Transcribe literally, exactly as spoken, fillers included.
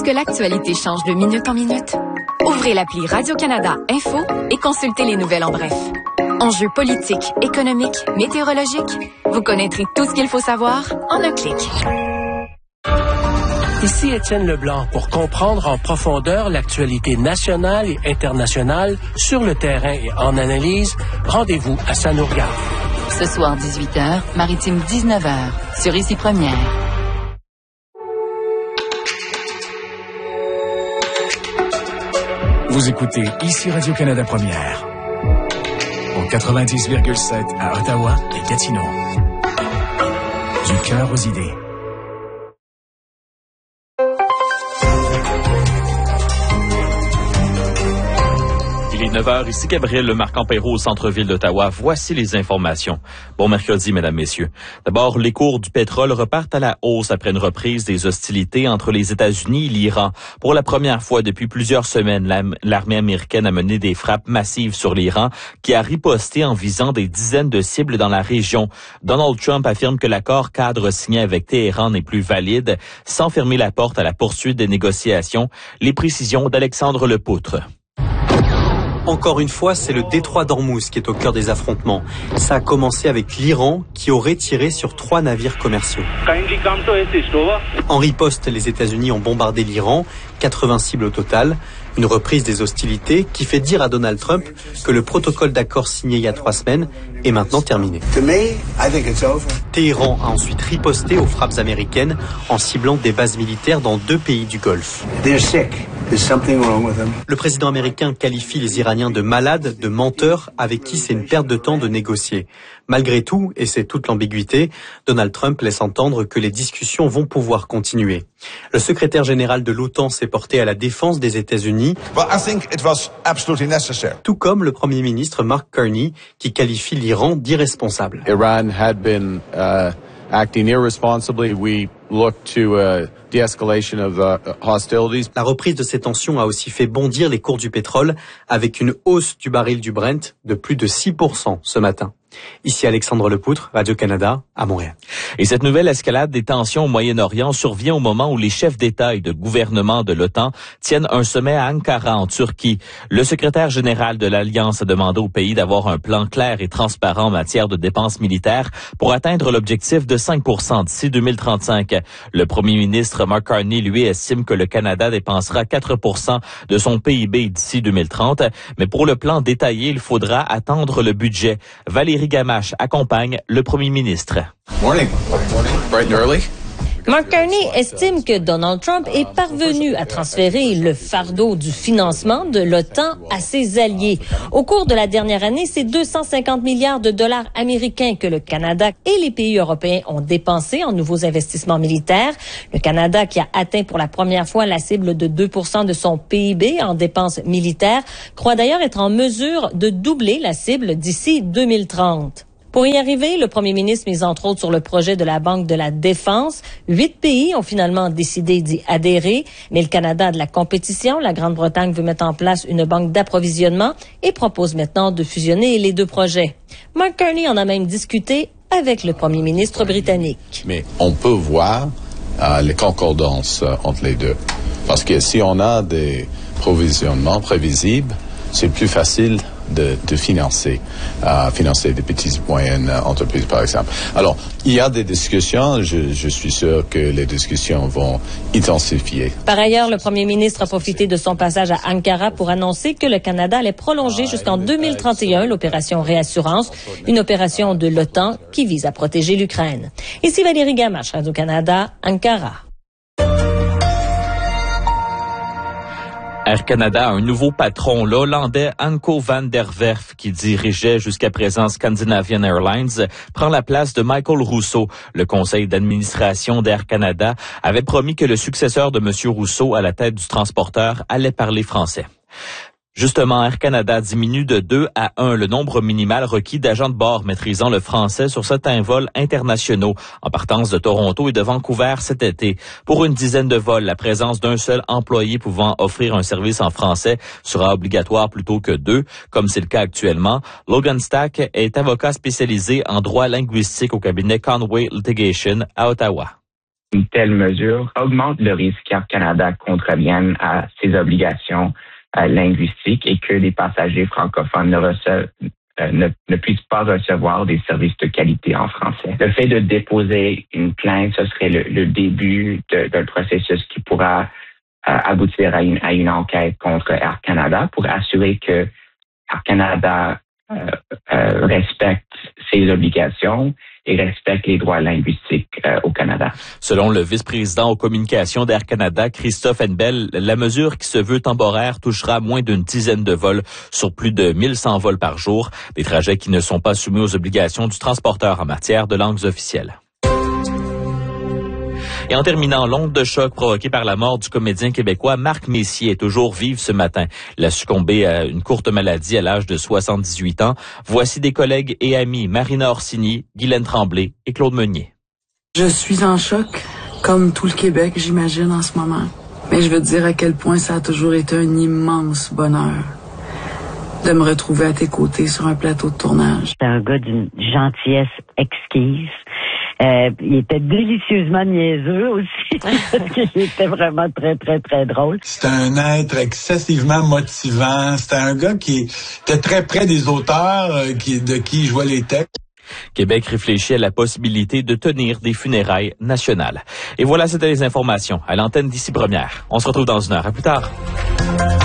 que l'actualité change de minute en minute? Ouvrez l'appli Radio-Canada Info et consultez les nouvelles en bref. Enjeux politiques, économiques, météorologiques, vous connaîtrez tout ce qu'il faut savoir en un clic. Ici Étienne Leblanc pour comprendre en profondeur l'actualité nationale et internationale sur le terrain et en analyse. Rendez-vous à Ça nous regarde. Ce soir dix-huit heures, Maritime dix-neuf heures, sur Ici Première. Vous écoutez Ici Radio-Canada Première. Au quatre-vingt-dix virgule sept à Ottawa et Gatineau. Du cœur aux idées. Il est neuf heures, ici Gabriel Lemarque-Empéraud au centre-ville d'Ottawa. Voici les informations. Bon mercredi, mesdames, messieurs. D'abord, les cours du pétrole repartent à la hausse après une reprise des hostilités entre les États-Unis et l'Iran. Pour la première fois depuis plusieurs semaines, l'armée américaine a mené des frappes massives sur l'Iran, qui a riposté en visant des dizaines de cibles dans la région. Donald Trump affirme que l'accord cadre signé avec Téhéran n'est plus valide, sans fermer la porte à la poursuite des négociations. Les précisions d'Alexandre Lepoutre. Encore une fois, c'est le détroit d'Ormuz qui est au cœur des affrontements. Ça a commencé avec l'Iran qui aurait tiré sur trois navires commerciaux. En riposte, les États-Unis ont bombardé l'Iran, quatre-vingts cibles au total. Une reprise des hostilités qui fait dire à Donald Trump que le protocole d'accord signé il y a trois semaines est maintenant terminé. Téhéran a ensuite riposté aux frappes américaines en ciblant des bases militaires dans deux pays du Golfe. Le président américain qualifie les Iraniens de malades, de menteurs, avec qui c'est une perte de temps de négocier. Malgré tout, et c'est toute l'ambiguïté, Donald Trump laisse entendre que les discussions vont pouvoir continuer. Le secrétaire général de l'OTAN s'est porté à la défense des États-Unis, well, I think it was absolutely necessary. Tout comme le Premier ministre Mark Carney, qui qualifie l'Iran d'irresponsable. Iran had been uh, acting irresponsibly. We look to uh, de-escalation of uh, hostilities. La reprise de ces tensions a aussi fait bondir les cours du pétrole, avec une hausse du baril du Brent de plus de six pour cent ce matin. Ici Alexandre Lepoutre, Radio-Canada, à Montréal. Et cette nouvelle escalade des tensions au Moyen-Orient survient au moment où les chefs d'État et de gouvernement de l'OTAN tiennent un sommet à Ankara, en Turquie. Le secrétaire général de l'Alliance a demandé au pays d'avoir un plan clair et transparent en matière de dépenses militaires pour atteindre l'objectif de cinq pour cent d'ici deux mille trente-cinq. Le premier ministre Mark Carney, lui, estime que le Canada dépensera quatre pour cent de son P I B d'ici deux mille trente. Mais pour le plan détaillé, il faudra attendre le budget. Valérie Gamache accompagne le premier ministre. Morning. Morning. Bright and early. Mark Carney estime que Donald Trump est parvenu à transférer le fardeau du financement de l'OTAN à ses alliés. Au cours de la dernière année, c'est deux cent cinquante milliards de dollars américains que le Canada et les pays européens ont dépensés en nouveaux investissements militaires. Le Canada, qui a atteint pour la première fois la cible de deux pour cent de son P I B en dépenses militaires, croit d'ailleurs être en mesure de doubler la cible d'ici deux mille trente. Pour y arriver, le premier ministre mise entre autres sur le projet de la Banque de la Défense. Huit pays ont finalement décidé d'y adhérer, mais le Canada a de la compétition. La Grande-Bretagne veut mettre en place une banque d'approvisionnement et propose maintenant de fusionner les deux projets. Mark Carney en a même discuté avec le premier ministre britannique. Mais on peut voir euh, les concordances euh, entre les deux. Parce que si on a des provisionnements prévisibles, c'est plus facile de, de financer, euh, financer des petites et moyennes entreprises, par exemple. Alors, il y a des discussions. Je, je suis sûr que les discussions vont intensifier. Par ailleurs, le premier ministre a profité de son passage à Ankara pour annoncer que le Canada allait prolonger jusqu'en deux mille trente et un l'opération Réassurance, une opération de l'OTAN qui vise à protéger l'Ukraine. Ici Valérie Gamache, Radio-Canada, Ankara. Air Canada a un nouveau patron, l'Hollandais Anko van der Werf, qui dirigeait jusqu'à présent Scandinavian Airlines, prend la place de Michael Rousseau. Le conseil d'administration d'Air Canada avait promis que le successeur de M. Rousseau à la tête du transporteur allait parler français. Justement, Air Canada diminue de deux à un le nombre minimal requis d'agents de bord maîtrisant le français sur certains vols internationaux en partance de Toronto et de Vancouver cet été. Pour une dizaine de vols, la présence d'un seul employé pouvant offrir un service en français sera obligatoire plutôt que deux, comme c'est le cas actuellement. Logan Stack est avocat spécialisé en droit linguistique au cabinet Conway Litigation à Ottawa. Une telle mesure augmente le risque qu'Air Canada contrevienne à ses obligations euh, linguistiques et que les passagers francophones ne, reçoivent, euh, ne, ne puissent pas recevoir des services de qualité en français. Le fait de déposer une plainte, ce serait le, le début de, d'un processus qui pourra euh, aboutir à une, à une enquête contre Air Canada pour assurer que Air Canada euh, euh, respecte ses obligations et respecte les droits linguistiques euh, au Canada. Selon le vice-président aux communications d'Air Canada, Christophe Henbel, la mesure qui se veut temporaire touchera moins d'une dizaine de vols sur plus de mille cent vols par jour, des trajets qui ne sont pas soumis aux obligations du transporteur en matière de langues officielles. Et en terminant, l'onde de choc provoquée par la mort du comédien québécois Marc Messier est toujours vive ce matin. Il a succombé à une courte maladie à l'âge de soixante-dix-huit ans. Voici des collègues et amis, Marina Orsini, Guylaine Tremblay et Claude Meunier. Je suis en choc, comme tout le Québec, j'imagine, en ce moment. Mais je veux te dire à quel point ça a toujours été un immense bonheur de me retrouver à tes côtés sur un plateau de tournage. C'est un gars d'une gentillesse exquise. Euh, il était délicieusement niaiseux aussi, parce qu'il était vraiment très, très, très drôle. C'était un être excessivement motivant. C'était un gars qui était très près des auteurs euh, qui, de qui il jouait les textes. Québec réfléchit à la possibilité de tenir des funérailles nationales. Et voilà, c'était les informations à l'antenne d'Ici Première. On se retrouve dans une heure. À plus tard.